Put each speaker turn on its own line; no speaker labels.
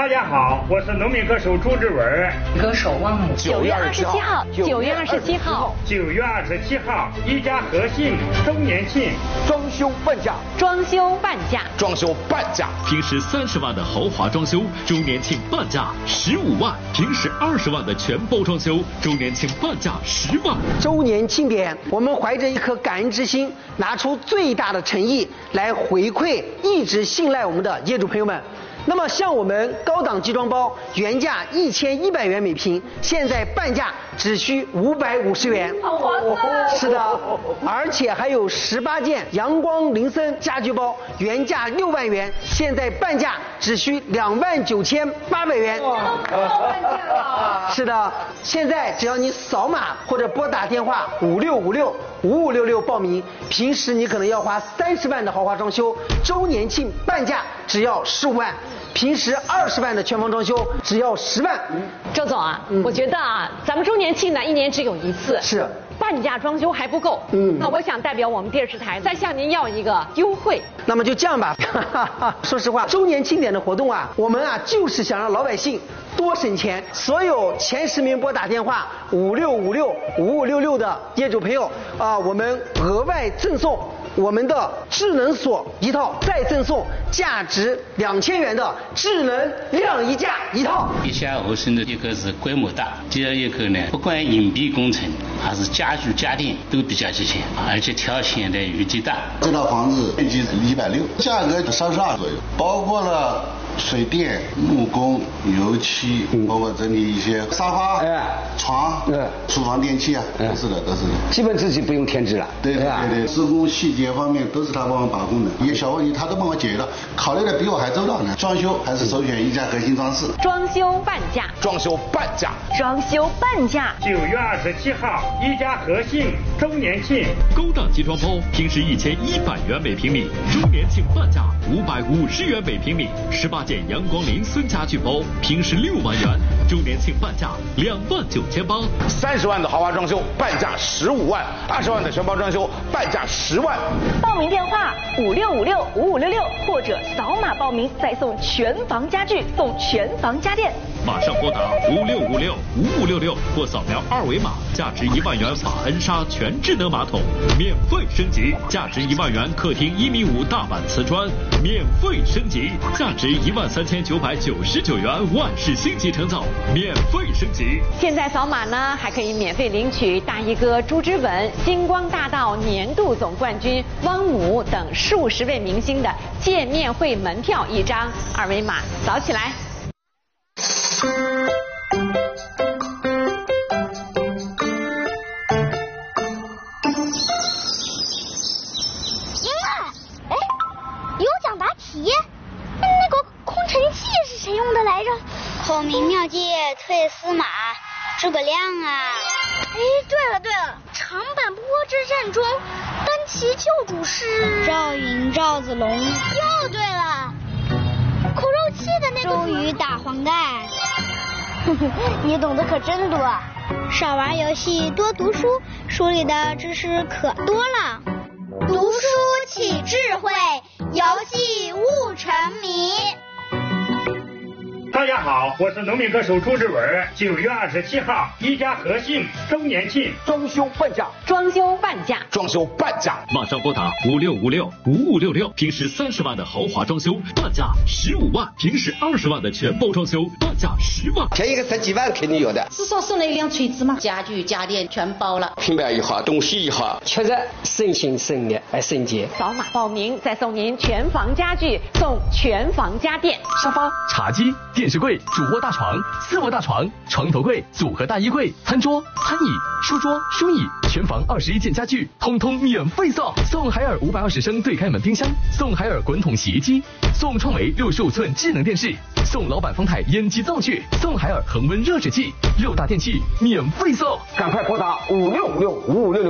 家好，我是农民歌手朱志文。
歌手汪某。
9月27号
，9月27号
，9月27号，一家和信周年庆，
装修半价，
装修半价，
装修半价。
平时30万的豪华装修，周年庆半价15万；平时20万的全包装修，周年庆半价10万。
周年庆典，我们怀着一颗感恩之心，拿出最大的诚意来回馈一直信赖我们的业主朋友们。那么像我们高档集装包原价1100元每平，现在半价只需550元。是的，而且还有18件阳光林森家居包，原价6万元，现在半价只需29800元。是的，现在只要你扫码或者拨打电话56565566报名，平时你可能要花30万的豪华装修，周年庆半价只要15万。平时20万的全房装修只要10万。
周总啊，我觉得啊，咱们周年庆呢1年只有一次，
是
半价装修还不够。那我想代表我们电视台再向您要一个优惠。
那么就这样吧，说实话，周年庆典的活动啊，我们啊就是想让老百姓多省钱。所有前10名拨打电话56565566的业主朋友啊，我们额外赠送我们的智能锁一套，再赠送价值2000元的智能晾衣架一套。
地下合成的一个是规模大，第二一个呢，不管硬壁工程还是家具家电都比较齐全，而且条线的余地大。
这套房子面积160，价格32左右，包括了水电、木工、油漆，包括整理一些沙发、床、厨房电器啊，都是的。
基本自己不用添置了。
对，施工细节方面都是他帮我把控的，一些小问题他都帮我解决了，考虑的比我还周到呢。装修还是首选一家核心装饰。
装修半价，
装修半价，
装修半价。
9月27号，一家和信周年庆，
高档集装包平时1100元每平米，周年庆半价550元每平米。18件阳光林森家具包平时6万元，周年庆半价29800。
30万的豪华装修半价15万，20万的全包装修半价10万。
报名电话56565566，或者扫码报名，再送全房家具，送全房家电。
马上拨打56565566或扫描2维码，价值1万元法恩莎全智能马桶免费升级，价值1万元客厅1.5米大板瓷砖免费升级，价值13999元万氏星级成造免费升级。
现在扫码呢，还可以免费领取大衣哥朱之文、星光大道年度总冠军汪姆等数十位明星的见面会门票1张，2维码扫起来。
那个空城计是谁用的来着？孔明妙计退司马，诸葛亮啊！哎，对了，长坂坡之战中，单骑救主是赵云、赵子龙。又对了，口肉气的那个周瑜打黄盖。你懂得可真多，少玩游戏，多读书，书里的知识可多了。读书起智慧，游戏悟沉迷。
大家好，我是农民歌手朱志文。9月27号，一家和信周年庆，
装修半价，
装修半价，
装修半价。
马上拨打56565566，平时30万的豪华装修半价15万，平时20万的全包装修半价10万。
便宜个10几万肯定有的。
至少送了一辆锤子嘛，家具家电全包了。
品牌也好，东西也好，
确实省心省力还省钱。
扫码报名，再送您全房家具，送全房家电，
沙发、茶几、电视柜、主卧大床、4卧大床、床头柜、组合大衣柜、餐桌、餐椅、书桌、书椅，全房21件家具，通通免费送。送海尔520升对开门冰箱，送海尔滚筒洗衣机，送创维65寸智能电视，送老板丰泰烟机灶具，送海尔恒温热水器，6大电器免费送。
赶快拨打56565566。